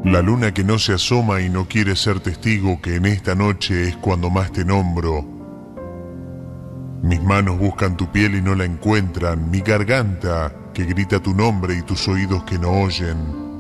La luna que no se asoma y no quiere ser testigo que en esta noche es cuando más te nombro. Mis manos buscan tu piel y no la encuentran, mi garganta que grita tu nombre y tus oídos que no oyen.